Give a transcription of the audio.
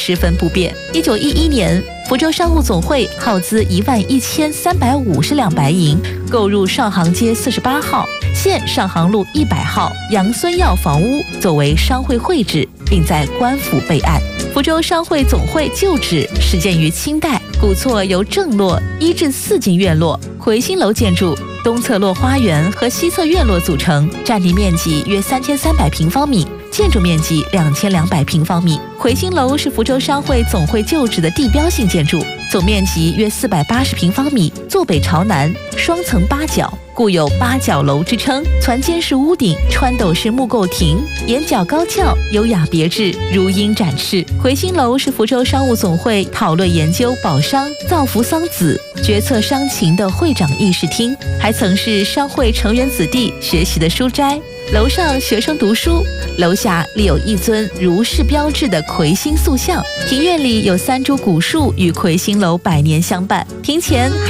十分不便。1911年，福州商务总会耗资11350两白银，购入上杭街48号、现上杭路100号杨孙耀房屋，作为商会会址，并在官府备案。福州商会总会旧址始建于清代，古厝由正落1至4进院落、回心楼建筑、东侧落花园和西侧院落组成，占地面积约3300平方米，建筑面积2200平方米。回心楼是福州商会总会旧址的地标性建筑，总面积约480平方米，坐北朝南，双层8角，故有8角楼之称。攒尖式屋顶，穿斗式木构亭，檐角高翘，优雅别致，如鹰展翅。回心楼是福州商务总会讨论研究保商、造福桑梓、决策商情的会长议事厅，还曾是商会成员子弟学习的书斋。楼上学生读书，楼下立有一尊如是标志的魁星塑像，庭院里有3株古树与魁星楼百年相伴，庭前